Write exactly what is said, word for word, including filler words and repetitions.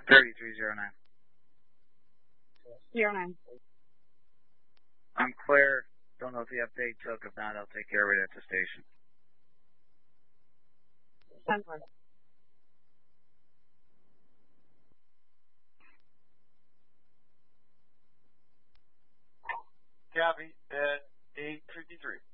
thirty-three zero nine. Zero nine. I'm clear. Don't know if the update took. If not, I'll take care of it at the station. ten four. Copy at eight fifty-three.